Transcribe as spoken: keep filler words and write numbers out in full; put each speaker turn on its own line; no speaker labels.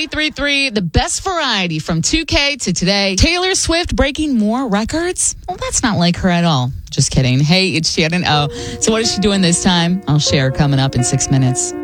ninety-three point three, the best variety from two K to today. Taylor Swift breaking more records? Well, that's not like her at all. Just kidding. Hey, it's Shannon O. So what is she doing this time? I'll share coming up in six minutes.